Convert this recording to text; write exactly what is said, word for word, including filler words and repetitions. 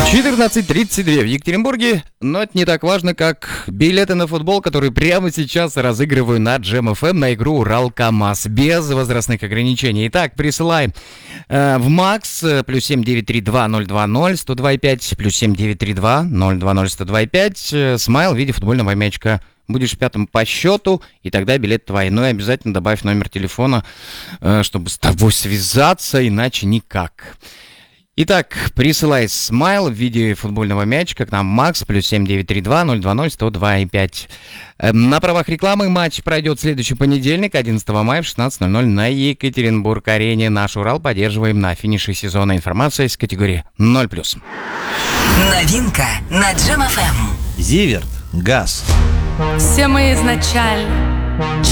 четырнадцать тридцать два в Екатеринбурге, но это не так важно, как билеты на футбол, которые прямо сейчас разыгрываю на Джем эф эм на игру Урал-КамАЗ без возрастных ограничений. Итак, присылай э, в Макс плюс семь девять три два ноль два ноль сто два пять плюс семь девять три два ноль два ноль сто два пять э, смайл в виде футбольного мячика. Будешь пятым по счету, и тогда билет твой. Ну и обязательно добавь номер телефона, э, чтобы с тобой связаться, иначе никак. Итак, присылай смайл в виде футбольного мячика к нам Макс, плюс семь девять три два ноль два ноль сто два пять. На правах рекламы матч пройдет в следующий понедельник, одиннадцатого мая в шестнадцать ноль ноль на Екатеринбург-арене. Наш Урал поддерживаем на финише сезона. Информация из категории ноль плюс. Новинка на Джем эф эм. Зиверт. Газ. Все мы изначально